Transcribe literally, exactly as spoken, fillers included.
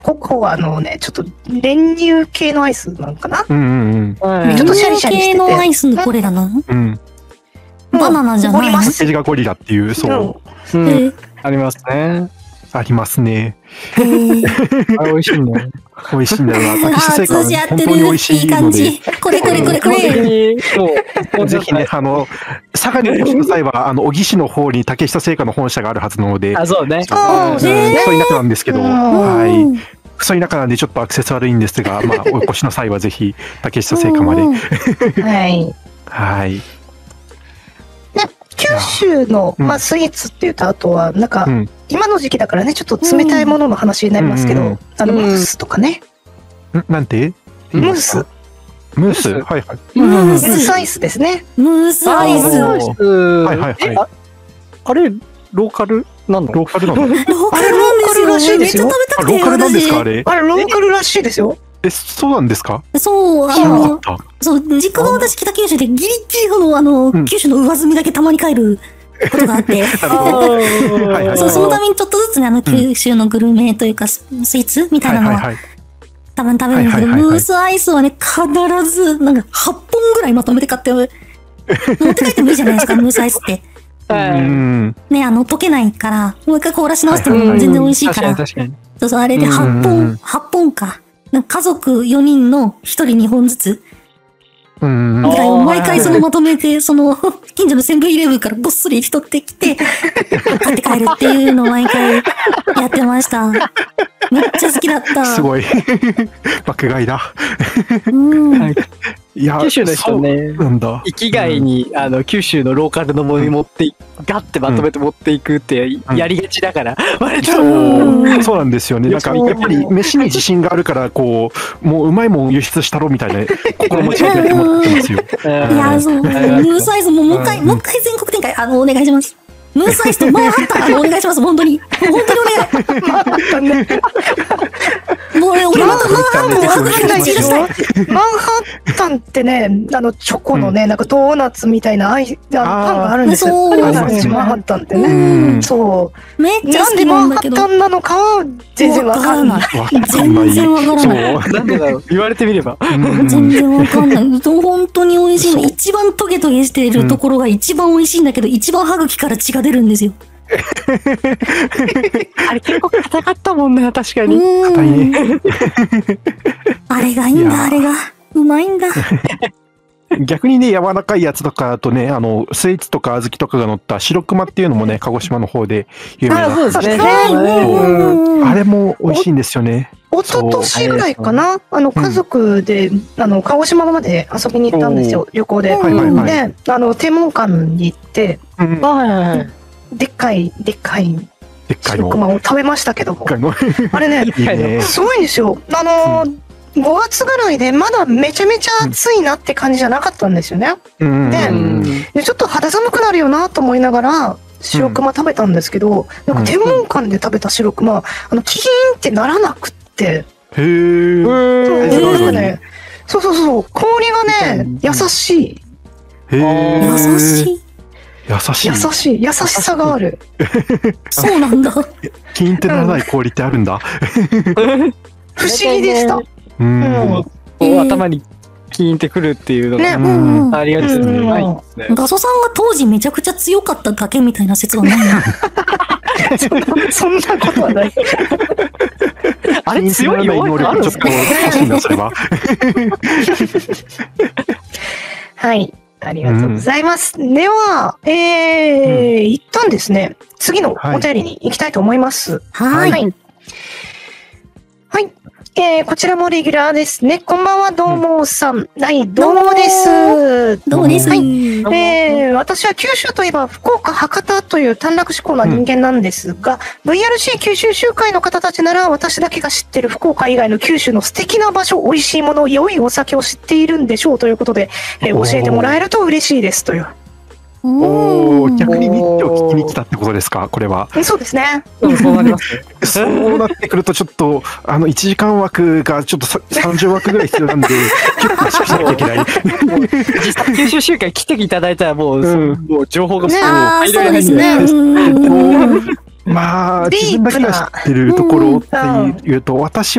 ココはあのね、ちょっと練乳系のアイスなのかな。 うんうんうん。ちょっとシャリシャリしてて。 練乳系のアイスのこれだな。 うん。 バナナじゃないの？ パッケージがゴリラっていう、そう。 うん。ありますね。 ありますね。 あれ美味しいんだよ。 美味しいんだよな。 あ、通じ合ってる。いい感じ。これこれこれこれ。 そう。ぜひね、あの、佐賀にお越しの際は、あの、小城市の方に竹下製菓の本社があるはずなので。 あ、そうね。 クソ田舎なんですけど、はい。クソ田舎なんでちょっとアクセス悪いんですが、まあ、お越しの際はぜひ、竹下製菓まで。 はい。 はい。 九州の、まあ、スイーツっていうと、あとは、なんか、今の時期だからね、ちょっと冷たいものの話になりますけど、あの、ムースとかね。 んなんてムース。 ムースはいはい。 ムースアイスですね。 ムースアイス。 はいはいはい。 あれ、ローカルなんだローカルなのローカルらしいですよ。めっちゃ食べたくて。 ローカルなんですかあれ。 あれ、ローカルらしいですよ。 え、そうなんですかそう、あの、そう、実家が私北九州でギリギリの、あの、九州の上澄みだけたまに帰ることがあって。そう、そのためにちょっとずつね、あの、九州のグルメというか、スイーツみたいなのは、多分食べるんですけど、ムースアイスはね、必ず、なんか、はっぽんぐらいまとめて買って、持って帰ってもいいじゃないですか、ムースアイスって。ね、あの、溶けないから、もう一回凍らし直しても全然美味しいから。そうそう、あれではっぽん、はっぽんか。家族よにんのひとりにほんずつ。ぐらいを毎回そのまとめて、その、近所のセブンイレブンからごっそり取ってきて、買って帰るっていうのを毎回やってました。めっちゃ好きだった。 すごい。爆買いだ。 うん。 いや、 九州の人ね、 なんだ。 生きがいに、あの、九州のローカルのものに持ってい、ガッてまとめて持っていくってやりがちだから、割と。 そうなんですよね。なんか、やっぱり飯に自信があるから、こう、もううまいもん輸出したろみたいな心持ちでって思ってますよ。 いや、そう。ムースアイスももう一回、もう一回全国展開、あの、お願いします。ムースアイスとマンハッタン、あの、お願いします、本当に。本当にお願い。マンハッタンね。もうね、俺またマンハッタンをワークしたい、したい。マンハッタンってね、あの、チョコのね、なんかドーナツみたいなアイパンがあるんですよ。そうなんですよ、マンハッタンってね。そう。めっちゃ好きなんでマンハッタンなのかは全然わからない。 全然わからない。 なんでだろう、言われてみれば。 全然わかんない。本当に美味しい。一番トゲトゲしているところが一番美味しいんだけど、一番歯茎から血が出るんですよ。 あれ結構硬かったもんね、確かに。 硬いね。 あれがいいんだ、あれが。うまいんだ。 逆にね、柔らかいやつとか、あとね、あの、スイーツとか小豆とかが乗った白熊っていうのもね、鹿児島の方で有名な。 あ、そうですね。 あれも美味しいんですよね。 一昨年ぐらいかな、あの、家族で、あの、鹿児島まで遊びに行ったんですよ、旅行で。で、あの、天文館に行って、でっかい、でっかい、白熊を食べましたけども。あれね、すごいんですよ。あの、ごがつぐらいでまだめちゃめちゃ暑いなって感じじゃなかったんですよね。で、ちょっと肌寒くなるよなと思いながら、白熊食べたんですけど、なんか天文館で食べた白熊、あの、キーンってならなくって。へー。 そうそうそう、氷がね、優しい。 へー。 優しい。 優しい。 優しい。優しさがある。 そうなんだ。 キーンってならない氷ってあるんだ。 不思議でした。 うん。 頭にキーンってくるっていうのがありがちですね。 ガソさんが当時めちゃくちゃ強かっただけみたいな説はないな。 そんなことはない。 あれ強い能力ちょっと欲しいな、それは。 はい。ありがとうございます。では、えー、一旦ですね、次のお便りに行きたいと思います。 はい。 はい。えー、こちらもレギュラーですね。こんばんは、どうもさん。はい、どうもです。 どうもです。 はい。えー、私は九州といえば福岡、博多という短絡志向な人間なんですが、うん、ブイアールシー 九州集会の方たちなら私だけが知ってる福岡以外の九州の素敵な場所、美味しいもの、良いお酒を知っているんでしょうということで、えー、教えてもらえると嬉しいですという。 おお、逆にニッチを聞きに来たってことですか、これは。 そうですね。 そうなりますね。 そうなってくると、ちょっと、あの、いちじかん枠がちょっとさんじゅう枠ぐらい必要なんで、結構意識しなきゃいけない。 実際、九州集会来ていただいたら、もう、もう情報がああ、そうですね。 まあ、 ディープな自分だけが知ってるところっていうと、私